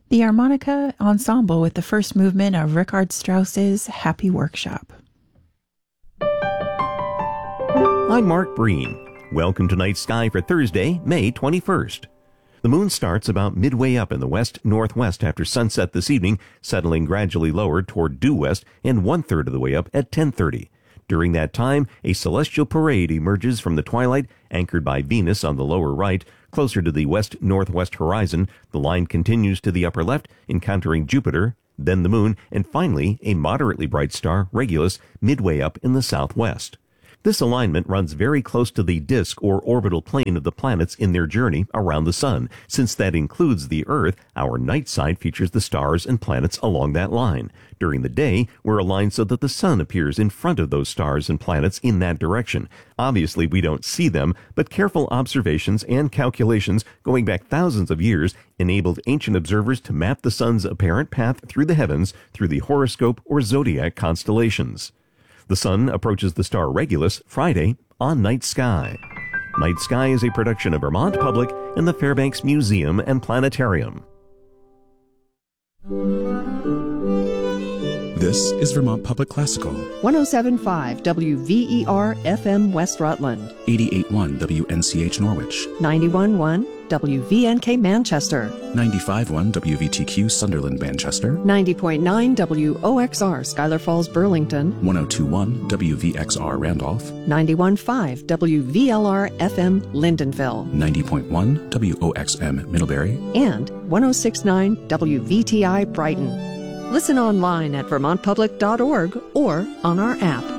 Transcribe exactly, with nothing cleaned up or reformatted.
The Harmonica Ensemble with the first movement of Richard Strauss's Happy Workshop. I'm Mark Breen. Welcome to Night Sky for Thursday, May twenty-first. The moon starts about midway up in the west-northwest after sunset this evening, settling gradually lower toward due west and one-third of the way up at ten thirty. During that time, a celestial parade emerges from the twilight, anchored by Venus on the lower right. Closer to the west-northwest horizon, the line continues to the upper left, encountering Jupiter, then the moon, and finally a moderately bright star, Regulus, midway up in the southwest. This alignment runs very close to the disk or orbital plane of the planets in their journey around the sun. Since that includes the Earth, our night side features the stars and planets along that line. During the day, we're aligned so that the sun appears in front of those stars and planets in that direction. Obviously, we don't see them, but careful observations and calculations going back thousands of years enabled ancient observers to map the sun's apparent path through the heavens through the horoscope or zodiac constellations. The sun approaches the star Regulus Friday on Night Sky. Night Sky is a production of Vermont Public and the Fairbanks Museum and Planetarium. This is Vermont Public Classical. one oh seven point five W V E R F M West Rutland. eighty-eight point one W N C H Norwich. ninety-one point one W V N K Manchester. ninety-five point one W V T Q Sunderland Manchester. ninety point nine W O X R Schuyler Falls Burlington. one oh two point one W V X R Randolph. ninety-one point five W V L R F M Lyndonville. ninety point one W O X M Middlebury. And one oh six point nine W V T I Brighton. Listen online at vermont public dot org or on our app.